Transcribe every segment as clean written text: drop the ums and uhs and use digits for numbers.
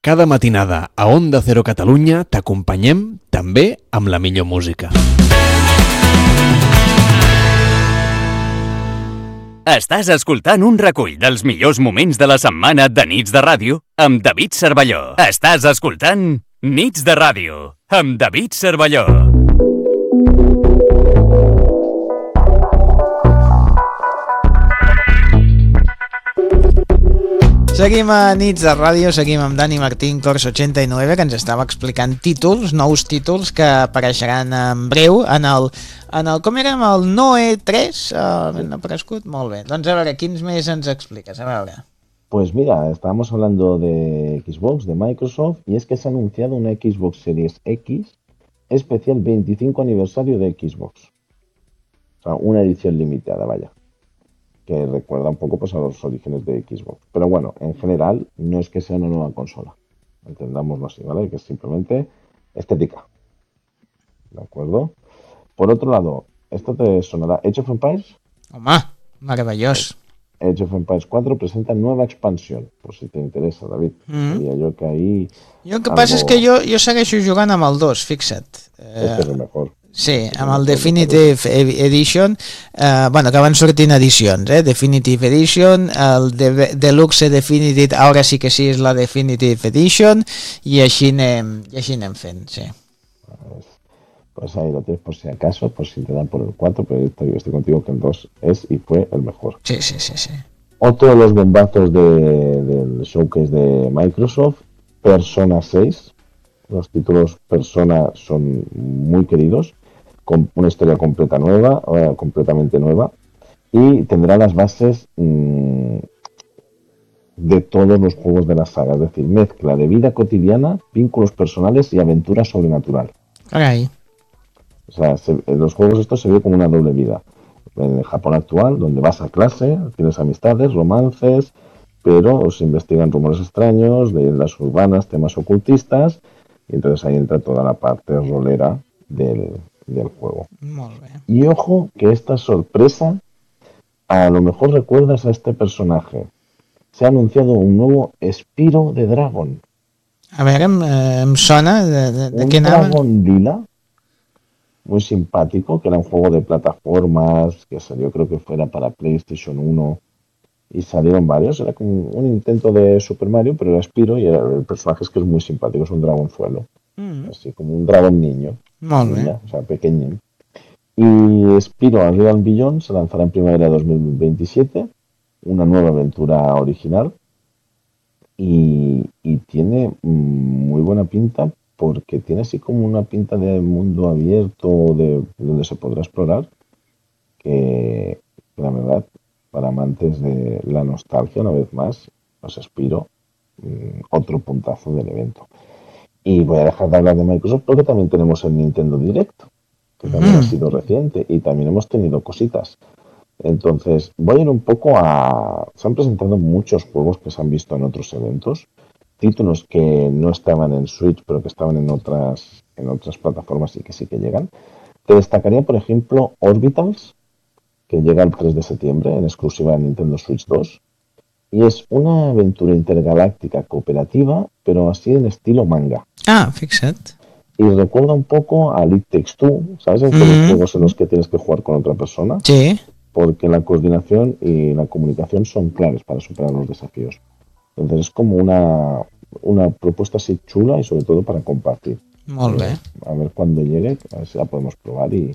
Cada matinada a Onda Cero Catalunya t'acompanyem també amb la millor música. Estàs escoltant un recull dels millors moments de la setmana de Nits de Ràdio amb David Cervelló. Estàs escoltant Nits de Ràdio amb David Cervelló. Seguim a Nits de Ràdio, seguim amb Dani Martín, Cors 89, que ens estava explicant títols, nous títols que apareixeran en breu en el com era, el Noe 3, ben aparegut, molt bé. Doncs a veure, quins més ens expliques, a veure. Pues mira, estábamos hablando de Xbox, de Microsoft, y es que se ha anunciado una Xbox Series X especial 25 aniversario de Xbox. O sea, una edición limitada, vaya. Que recuerda un poco pues, a los orígenes de Xbox. Pero bueno, en general no es que sea una nueva consola. Entendámoslo así, ¿vale? Que es simplemente estética. ¿De acuerdo? Por otro lado, esto te sonará. Age of Empires. Home, meravellós. Age of Empires 4 presenta nueva expansión, por si te interesa, David. Sabia jo que ahí... Jo el que passa és que jo segueixo jugant amb el 2, fixa't. Este és el mejor. Sí, amb el Definitive Edition, bueno, que van sortint edicions, Definitive Edition, el Deluxe Definitive, ara sí que sí és la Definitive Edition, i així anem fent, sí. Pues ahí lo tienes por si acaso, por si te dan por el 4, pero yo estoy contigo que el 2 es y fue el mejor. Sí. Otro de los bombazos del showcase de Microsoft, Persona 6. Los títulos Persona son muy queridos, con una historia completamente nueva, y tendrá las bases de todos los juegos de la saga, es decir, mezcla de vida cotidiana, vínculos personales y aventura sobrenatural. Caray. O sea, en los juegos esto se ve como una doble vida. En el Japón actual, donde vas a clase, tienes amistades, romances, pero se investigan rumores extraños, leyendas urbanas, temas ocultistas, y entonces ahí entra toda la parte rolera del juego. Molt bé. Y ojo que esta sorpresa, a lo mejor recuerdas a este personaje. Se ha anunciado un nuevo Spyro the Dragon. A veure, em sona de què anava? Un dragón lila, muy simpático, que era un juego de plataformas, que salió creo que fuera para PlayStation 1, y salieron varios. Era como un intento de Super Mario, pero era Spyro, y el personaje es que es muy simpático, es un dragonzuelo. Así como un dragón niño. Molt bé. O sea, pequeño. Y Spyro Unreal Beyond se lanzará en primavera de 2027, una nueva aventura original, y tiene muy buena pinta, porque tiene así como una pinta de mundo abierto donde se podrá explorar, que la verdad, para amantes de la nostalgia, una vez más, pues Spyro, otro puntazo del evento. Y voy a dejar de hablar de Microsoft porque también tenemos el Nintendo Direct, que también ha sido reciente, y también hemos tenido cositas. Entonces, voy a ir un poco se han presentado muchos juegos que se han visto en otros eventos, títulos que no estaban en Switch, pero que estaban en otras plataformas y que sí que llegan. Te destacaría, por ejemplo, Orbitals, que llega el 3 de septiembre en exclusiva de Nintendo Switch 2. Y es una aventura intergaláctica cooperativa, pero así en estilo manga. Ah, fixa't. Y recuerda un poco a It Takes Two, ¿sabes? Los juegos en los que tienes que jugar con otra persona. Sí. Porque la coordinación y la comunicación son claves para superar los desafíos. Entonces es como una propuesta así chula y sobre todo para compartir. Molt bé. A ver cuando llegue, a ver si la podemos probar y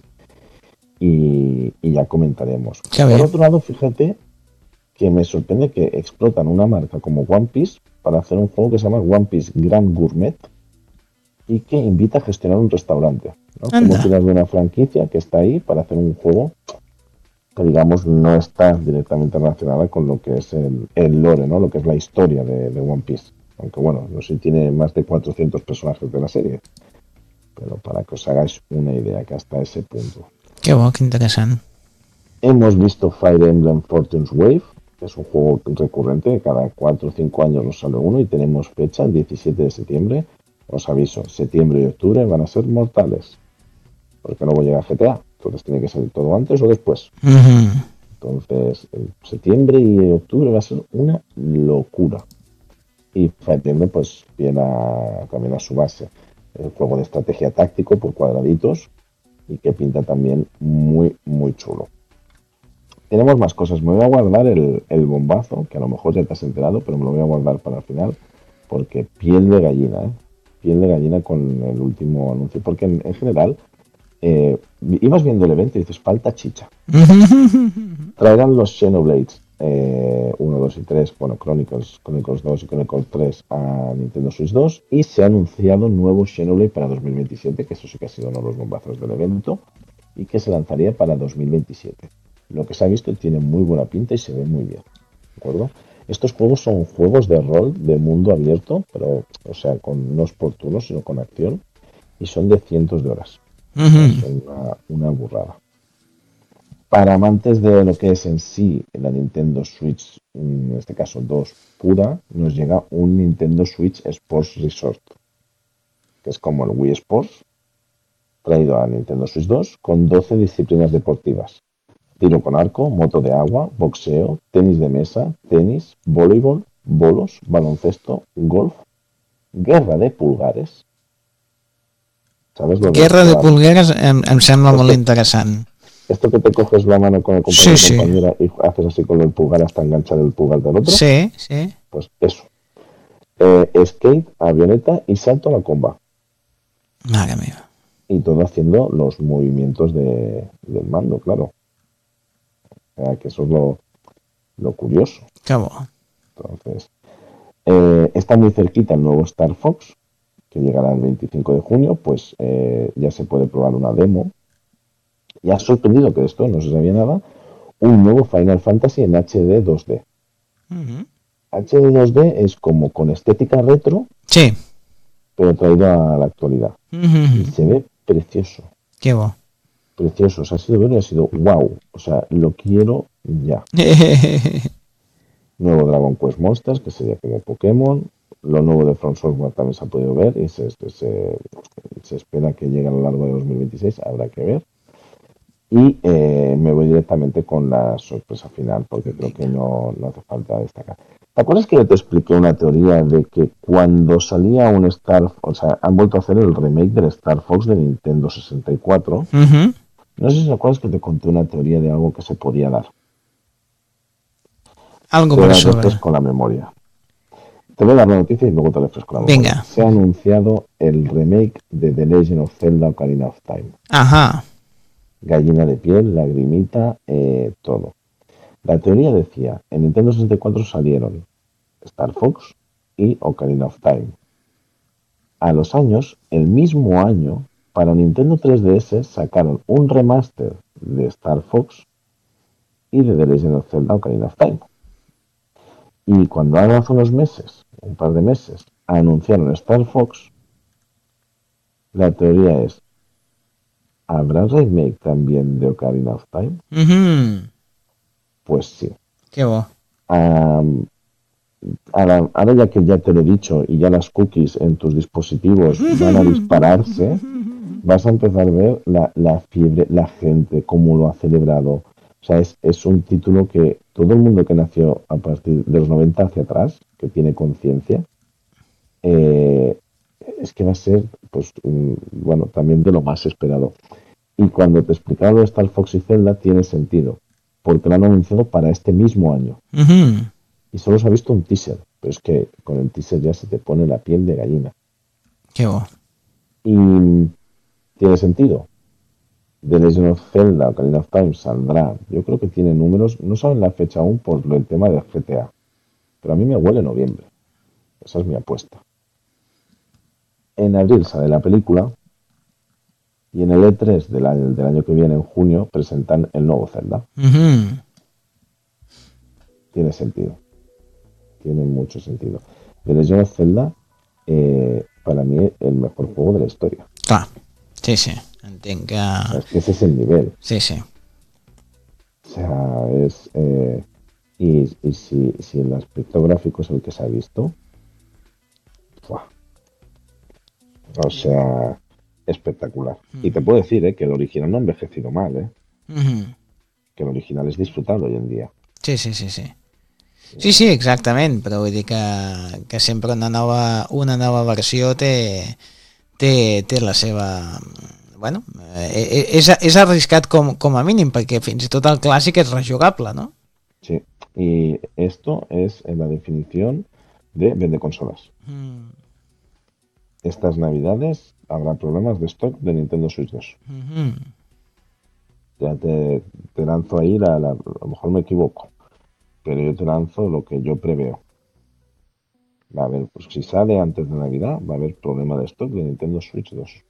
ya comentaremos. Qué bien. Por otro lado, fíjate que me sorprende que explotan una marca como One Piece para hacer un juego que se llama One Piece Grand Gourmet y que invita a gestionar un restaurante, ¿no? Como tiras de una franquicia que está ahí para hacer un juego que, digamos, no está directamente relacionada con lo que es el lore, ¿no? Lo que es la historia de One Piece. Aunque bueno, no sé si tiene más de 400 personajes de la serie, pero para que os hagáis una idea que hasta ese punto. Que bo, que interessant. Hemos visto Fire Emblem Fortune's Wave, que es un juego recurrente, cada 4 o 5 años nos sale uno y tenemos fecha, el 17 de septiembre. Os aviso, septiembre y octubre van a ser mortales, porque luego llega GTA, entonces tiene que ser todo antes o después. Entonces, septiembre y octubre va a ser una locura. Y Fire Emblem pues viene también a su base. El juego de estrategia táctico por cuadraditos y que pinta también muy, muy chulo. Tenemos más cosas. Me voy a guardar el bombazo, que a lo mejor ya te has enterado, pero me lo voy a guardar para el final, porque piel de gallina, ¿eh? Piel de gallina con el último anuncio. Porque en general, ibas viendo el evento y dices, falta chicha. Traerán los Xenoblades 1, 2 y 3, bueno, Chronicles 2 y Chronicles 3 a Nintendo Switch 2 y se ha anunciado nuevo Xenoblade para 2027, que eso sí que ha sido uno de los bombazos del evento, y que se lanzaría para 2027. Lo que se ha visto tiene muy buena pinta y se ve muy bien, ¿de acuerdo? Estos juegos son juegos de rol de mundo abierto, pero, o sea, no es por turnos, sino con acción, y son de cientos de horas. Son una burrada. Para amantes de lo que es en sí la Nintendo Switch, en este caso 2 pura, nos llega un Nintendo Switch Sports Resort, que es como el Wii Sports, traído a Nintendo Switch 2 con 12 disciplinas deportivas. Tiro con arco, moto de agua, boxeo, tenis de mesa, tenis, voleibol, bolos, baloncesto, golf, guerra de pulgares. ¿Sabes lo Guerra de jugar? pulgueres em sembla molt interessant. Esto que te coges la mano con el compañero o compañera y haces así con el pulgar hasta enganchar el pulgar del otro. Sí, sí. Pues eso. Skate, avioneta y salto a la comba. Mare meva. Y todo haciendo los movimientos del mando, claro. O sea, que eso es lo curioso. Que bo. Entonces, está muy cerquita el nuevo Star Fox, que llegará el 25 de junio, pues ya se puede probar una demo. Y ha sorprendido que de esto no se sabía nada, un nuevo Final Fantasy en HD 2D. HD 2D es como con estética retro, Sí. pero traído a la actualidad. Y se ve precioso. Que bo. Precioso. O sea, ha sido bueno y ha sido wow. O sea, lo quiero ya. Nuevo Dragon Quest Monsters, que sería que de Pokémon. Lo nuevo de From Software también se ha podido ver y se espera que llegue a lo largo de 2026. Habrá que ver. Y me voy directamente con la sorpresa final, porque creo que no hace falta destacar. ¿Te acuerdas que yo te expliqué una teoría de que cuando salía un o sea, han vuelto a hacer el remake del Star Fox de Nintendo 64? No sé si te acuerdas que te conté una teoría de algo que se podía dar. Algo te por la sobre. refresco la memoria. Te voy a dar la noticia y luego te refresco la memoria. Venga. Se ha anunciado el remake de The Legend of Zelda Ocarina of Time. Ajá. Gallina de piel, lagrimita, todo. La teoría decía, en Nintendo 64 salieron Star Fox y Ocarina of Time. A los años, el mismo año, para Nintendo 3DS sacaron un remaster de Star Fox y de The Legend of Zelda Ocarina of Time. Y cuando hace unos meses, un par de meses, anunciaron Star Fox, la teoría es, ¿habrá remake también de Ocarina of Time? Pues sí. Qué bo. Ahora ya que ya te lo he dicho y ya las cookies en tus dispositivos van a dispararse, vas a empezar a ver la fiebre, la gente, cómo lo ha celebrado. O sea, es un título que todo el mundo que nació a partir de los 90 hacia atrás, que tiene conciencia, es que va a ser, pues, bueno, también de lo más esperado. Y cuando te explicaba lo de Star Fox y Zelda, tiene sentido, porque lo han anunciado para este mismo año. Y solo se ha visto un teaser, pero es que con el teaser ya se te pone la piel de gallina. Qué bo. Y tiene sentido. The Legend of Zelda Ocarina of Time saldrá. Yo creo que tiene números, no saben la fecha aún por el tema de GTA, pero a mí me huele noviembre. Esa es mi apuesta. En abril sale la película y en el E3 del año que viene, en junio, presentan el nuevo Zelda. Tiene sentido. Tiene mucho sentido. The Legend of Zelda, para mí, el mejor juego de la historia. Clar. Sí, sí. Entenc que... O sea, es que ese es el nivel. Sí, sí. O sea, es... y si el aspecto gráfico es el que se ha visto, ¡fua! O sea, espectacular. Y te puedo decir que el original no ha envejecido mal, que el original es disfrutable hoy en día. Sí, sí, sí, sí. Sí, exactament, però vull dir que sempre una nova versió té la seva... Bueno, és arriscat com a mínim, perquè fins i tot el clàssic és rejugable, no? Sí, y esto es en la definición de vende consolas. Estas navidades habrá problemas de stock de Nintendo Switch 2. Ya te lanzo ahí, a lo mejor me equivoco, pero yo te lanzo lo que yo preveo. Va a haber, pues si sale antes de Navidad, va a haber problema de stock de Nintendo Switch 2.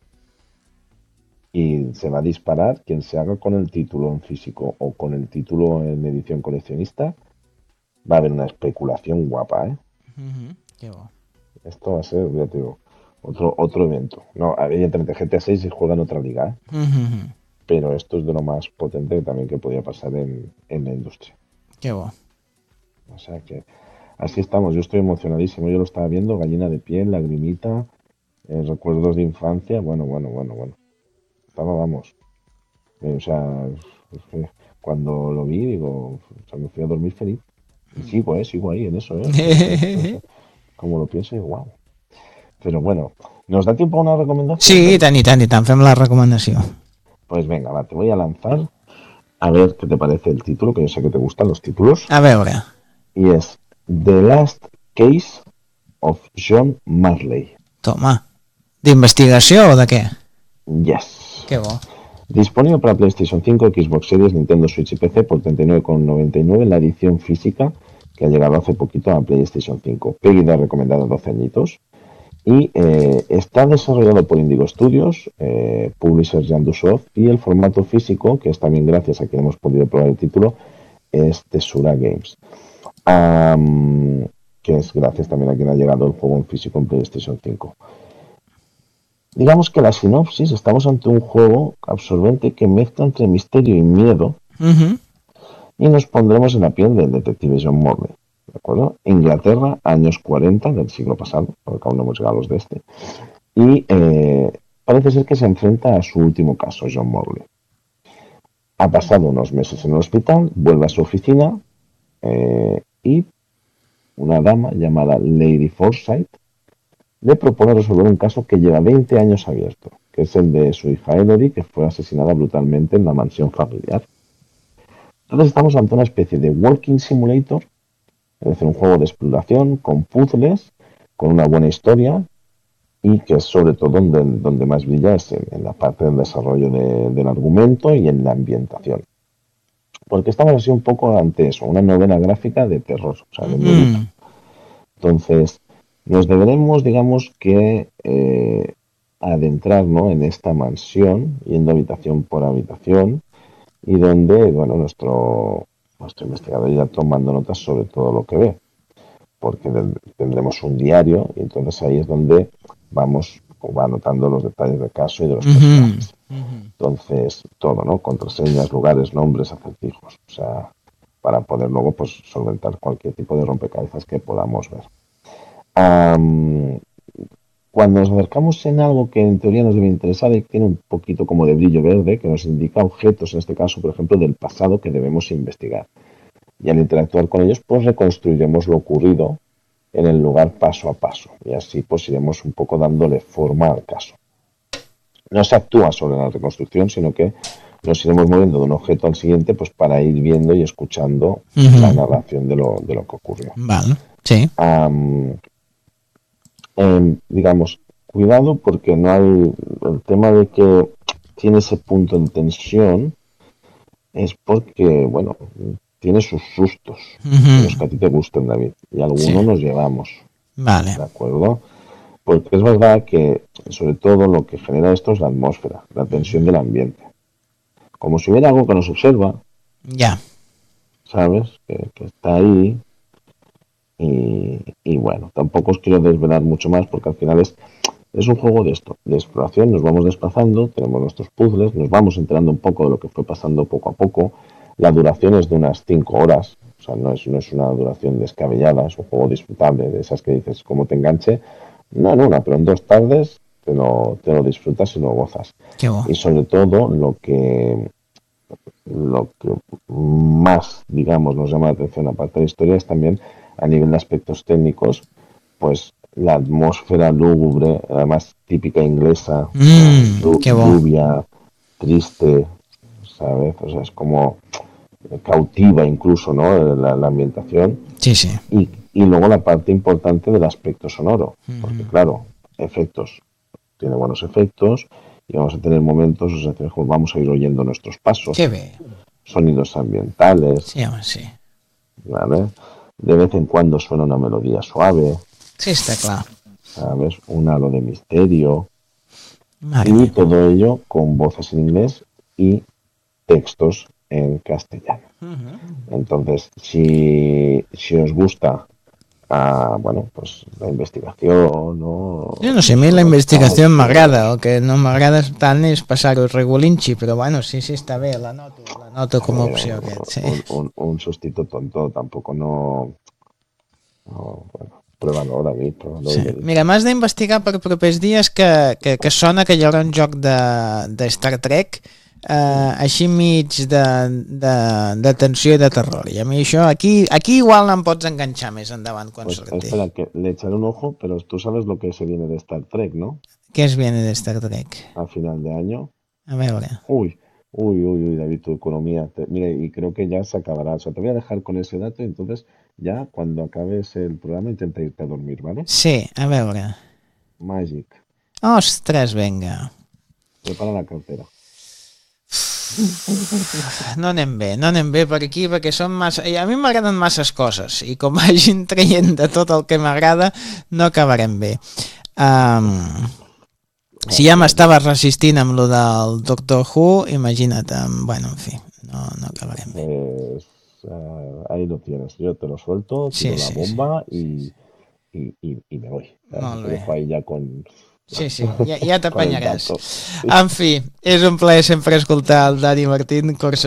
Y se va a disparar quien se haga con el título en físico o con el título en edición coleccionista. Va a haber una especulación guapa, ¿eh? Qué bo. Esto va a ser, ya te digo, otro evento. No, evidentemente GTA 6 se juega en otra liga, ¿eh? Pero esto es de lo más potente también que podía pasar en la industria. Qué bo. O sea que así estamos. Yo estoy emocionadísimo. Yo lo estaba viendo, gallina de piel, lagrimita, recuerdos de infancia. Bueno. Estaba, vamos. O sea, cuando lo vi, digo, o sea, me fui a dormir feliz. Y sigo ahí en eso, Como lo pienso, wow. Pero bueno, ¿nos da tiempo a una recomendación? Sí, i tant, fem la recomanació. Pues venga, va, te voy a lanzar a ver qué te parece el título, que yo sé que te gustan los títulos. A veure. Y es The Last Case of John Marley. Toma. ¿D'investigació o de què? Yes. Qué bo. Disponible para PlayStation 5, Xbox Series, Nintendo Switch y PC por 39,99 en la edición física que ha llegado hace poquito a PlayStation 5. Pegida recomendada 12 añitos. Y está desarrollado por Indigo Studios, Publishers Yandusoft, y el formato físico, que es también gracias a que hemos podido probar el título, es Tesura Games. Que es gracias también a quien ha llegado el juego en físico en PlayStation 5. Digamos que la sinopsis, estamos ante un juego absorbente que mezcla entre misterio y miedo, y nos pondremos en la piel del detective John Morley. ¿De acuerdo? Inglaterra, años 40 del siglo pasado, porque aún no hemos llegado a los de este. Y parece ser que se enfrenta a su último caso, John Morley. Ha pasado unos meses en el hospital, vuelve a su oficina y una dama llamada Lady Forsyth le propone resolver un caso que lleva 20 años abierto, que es el de su hija Elodie, que fue asesinada brutalmente en la mansión familiar. Entonces estamos ante una especie de walking simulator, es decir, un juego de exploración con puzzles, con una buena historia y que es sobre todo donde más brilla es en la parte del desarrollo del argumento y en la ambientación. Porque estamos así un poco ante eso, una novela gráfica de terror, o sea, de miedito. Entonces, nos deberemos, digamos, que adentrar, ¿no?, en esta mansión, yendo habitación por habitación, y donde, bueno, nuestro investigador irá tomando notas sobre todo lo que ve, porque tendremos un diario y entonces ahí es donde va anotando los detalles del caso y de los personajes. Entonces, todo, ¿no? Contraseñas, lugares, nombres, acertijos, o sea, para poder luego, pues, solventar cualquier tipo de rompecabezas que podamos ver. Cuando nos acercamos en algo que en teoría nos debe interesar y tiene un poquito como de brillo verde, que nos indica objetos, en este caso, por ejemplo, del pasado que debemos investigar. Y al interactuar con ellos, pues reconstruiremos lo ocurrido en el lugar paso a paso. Y así pues iremos un poco dándole forma al caso. No se actúa sobre la reconstrucción, sino que nos iremos moviendo de un objeto al siguiente, pues para ir viendo y escuchando la narración de lo que ocurrió. Vale, sí. Digamos, cuidado porque no hay el tema de que tiene ese punto en tensión, es porque, bueno, tiene sus sustos, los que a ti te gusten, David, y algunos nos llevamos. Vale. ¿De acuerdo? Porque es verdad que, sobre todo, lo que genera esto es la atmósfera, la tensión del ambiente. Como si hubiera algo que nos observa. Ya. ¿Sabes? Que está ahí. Y bueno, tampoco os quiero desvelar mucho más porque al final es un juego de esto, de exploración. Nos vamos desplazando, tenemos nuestros puzzles, nos vamos enterando un poco de lo que fue pasando poco a poco. La duración es de unas 5 horas, o sea, no es una duración descabellada, es un juego disfrutable, de esas que dices, como te enganche, no en una, pero en 2 tardes te lo disfrutas y lo gozas. Qué bueno. Y sobre todo, lo que lo que más, digamos, nos llama la atención, aparte de la historia, es también a nivel de aspectos técnicos, pues la atmósfera lúgubre, además típica inglesa, Qué bo. lluvia, triste, ¿sabes? O sea, es como cautiva incluso, ¿no? La ambientación. Sí, sí. Y luego la parte importante del aspecto sonoro, porque claro, efectos, tiene buenos efectos y vamos a tener momentos, o sea, vamos a ir oyendo nuestros pasos, Que bé. sonidos ambientales, Sí, home, sí. ¿vale? De vez en cuando suena una melodía suave, Sí, està clar. ¿sabes? Un halo de misterio Mare y meva. todo ello con voces en inglés y textos en castellano. Entonces, si os gusta bueno, pues la investigación, ¿no? Jo no sé, a mi la investigació m'agrada, el que no m'agrada tant és passar-ho regulinxi, però bueno, sí, està bé, la noto com a opció aquest, sí. Un sustito tonto, tampoco no bueno, pruébalo, David, pruébalo. Sí. Mira, m'has d'investigar per propers dies que sona que hi haurà un joc de Star Trek així mig de tensió i de terror, i a mi això aquí igual no em pots enganxar més endavant quan Pues surti. espera, que le echaré un ojo, pero tú sabes lo que se viene de Star Trek, ¿no? Què es viene de Star Trek? A final de año. A veure. Uy, David, tu economía. Mira, y creo que ya se acabará. O sea, te voy a dejar con ese dato y entonces ya cuando acabes el programa intenta irte a dormir, ¿vale? Sí, a veure. Magic. Ostres, vinga. Prepara la cartera. No anem bé per aquí perquè són massa... A mi m'agraden masses coses i com vagin traient de tot el que m'agrada no acabarem bé. Si ja m'estava resistint amb lo del Doctor Who, imagina't, bueno, en fi, no acabarem bé. Pues ahí lo tienes. Yo te lo suelto, tiro la bomba y me voy. Molt Te bé. dejo ahí ya con... Sí, ja t'apanyaràs. Con el dato. Sí. En fi, és un plaer sempre escoltar el Dani Martín, Corso